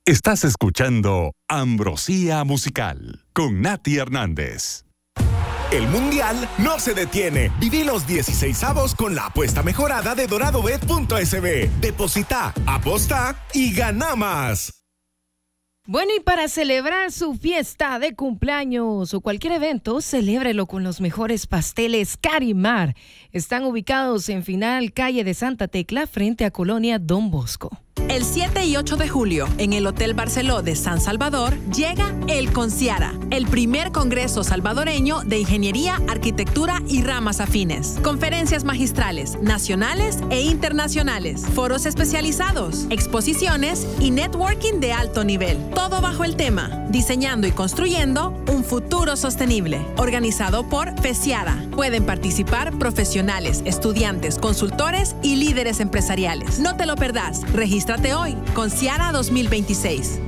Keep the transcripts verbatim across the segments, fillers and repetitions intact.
Estás escuchando Ambrosía Musical con Nati Hernández. El Mundial no se detiene. Viví los dieciseisavos con la apuesta mejorada de doradobet punto es be. Deposita, aposta y gana más. Bueno, y para celebrar su fiesta de cumpleaños o cualquier evento, celébrelo con los mejores pasteles Carimar. Están ubicados en Final Calle de Santa Tecla, frente a Colonia Don Bosco. El siete y ocho de julio, en el Hotel Barceló de San Salvador, llega el Conciara, el primer congreso salvadoreño de ingeniería, arquitectura y ramas afines. Conferencias magistrales, nacionales e internacionales, foros especializados, exposiciones y networking de alto nivel. Todo bajo el tema, diseñando y construyendo un futuro sostenible. Organizado por FESIARA. Pueden participar profesionales, estudiantes, consultores y líderes empresariales. No te lo perdás. Regístrate hoy, Conciara dos mil veintiséis.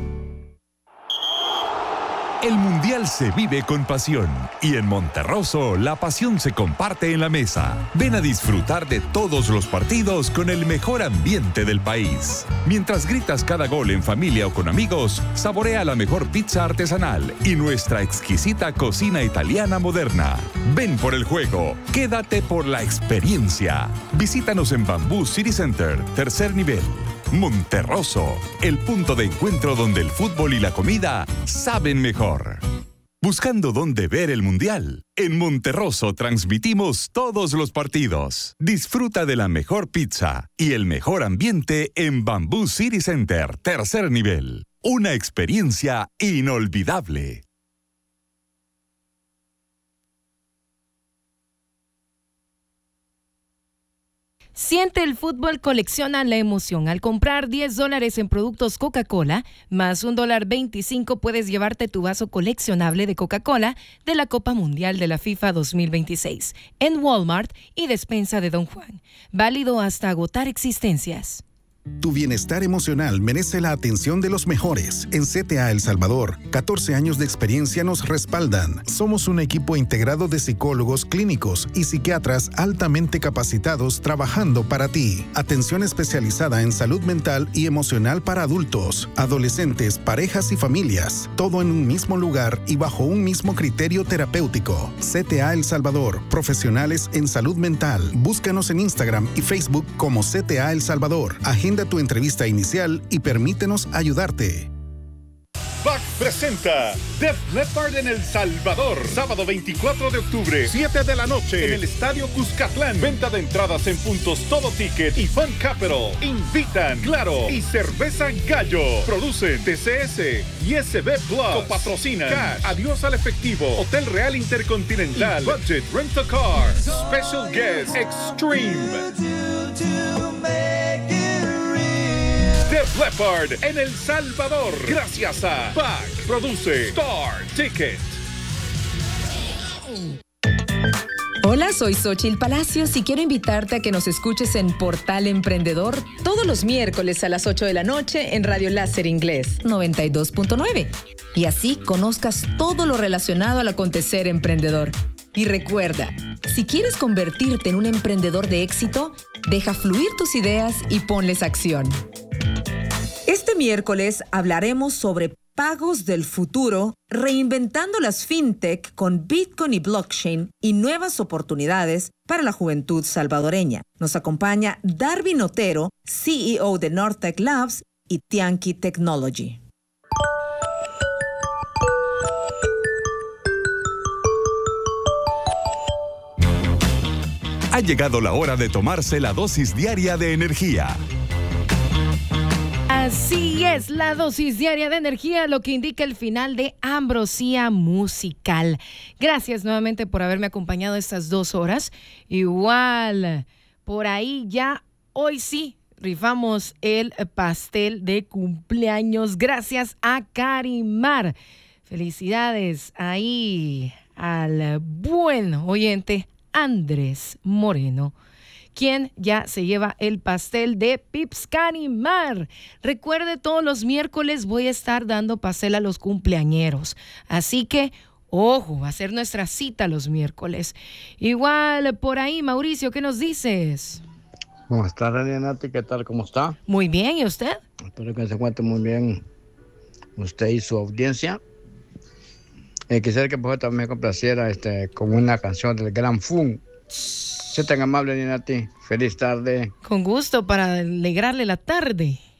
El Mundial se vive con pasión y en Monterroso la pasión se comparte en la mesa. Ven a disfrutar de todos los partidos con el mejor ambiente del país. Mientras gritas cada gol en familia o con amigos, saborea la mejor pizza artesanal y nuestra exquisita cocina italiana moderna. Ven por el juego, quédate por la experiencia. Visítanos en Bamboo City Center, tercer nivel. Monterroso, el punto de encuentro donde el fútbol y la comida saben mejor. Buscando dónde ver el Mundial, en Monterroso transmitimos todos los partidos. Disfruta de la mejor pizza y el mejor ambiente en Bamboo City Center, tercer nivel. Una experiencia inolvidable. Siente el fútbol, colecciona la emoción. Al comprar diez dólares en productos Coca-Cola, más un dólar veinticinco, puedes llevarte tu vaso coleccionable de Coca-Cola de la Copa Mundial de la FIFA dos mil veintiséis en Walmart y despensa de Don Juan. Válido hasta agotar existencias. Tu bienestar emocional merece la atención de los mejores. En C T A El Salvador, catorce años de experiencia nos respaldan. Somos un equipo integrado de psicólogos clínicos y psiquiatras altamente capacitados trabajando para ti. Atención especializada en salud mental y emocional para adultos, adolescentes, parejas y familias. Todo en un mismo lugar y bajo un mismo criterio terapéutico. C T A El Salvador, profesionales en salud mental. Búscanos en Instagram y Facebook como C T A El Salvador. Agenda tu entrevista inicial y permítenos ayudarte. B A C presenta Def Leppard en El Salvador, sábado veinticuatro de octubre, siete de la noche, en el Estadio Cuscatlán. Venta de entradas en puntos Todo Ticket y Fun Capital. Invitan Claro y Cerveza Gallo. Producen T C S y S B Plus. Copatrocinan Cash, Adiós al Efectivo, Hotel Real Intercontinental, Budget Rent a Car, Special Guest Extreme. Def Leppard en El Salvador, gracias a B A C. Produce Star Ticket. Hola, soy Xochitl Palacios y quiero invitarte a que nos escuches en Portal Emprendedor todos los miércoles a las ocho de la noche en Radio Láser Inglés noventa y dos punto nueve. Y así conozcas todo lo relacionado al acontecer emprendedor. Y recuerda, si quieres convertirte en un emprendedor de éxito, deja fluir tus ideas y ponles acción. Este miércoles hablaremos sobre pagos del futuro, reinventando las fintech con Bitcoin y blockchain y nuevas oportunidades para la juventud salvadoreña. Nos acompaña Darwin Otero, C E O de Nortec Labs y Tianqi Technology. Ha llegado la hora de tomarse la dosis diaria de energía. Así es, la dosis diaria de energía, lo que indica el final de Ambrosía Musical. Gracias nuevamente por haberme acompañado estas dos horas. Igual, por ahí ya, hoy sí, rifamos el pastel de cumpleaños gracias a Carimar. Felicidades ahí al buen oyente Andrés Moreno, quien ya se lleva el pastel de Pips Carimar. Recuerde, todos los miércoles voy a estar dando pastel a los cumpleañeros. Así que, ojo, va a ser nuestra cita los miércoles. Igual, por ahí, Mauricio, ¿qué nos dices? ¿Cómo está, Nati? ¿Qué tal? ¿Cómo está? Muy bien, ¿y usted? Espero que se encuentre muy bien. usted y su audiencia. Eh, quisiera que por favor me complaciera este, con una canción del Gran Fun. Sé tan amable, Ninati. Feliz tarde. Con gusto, para alegrarle la tarde.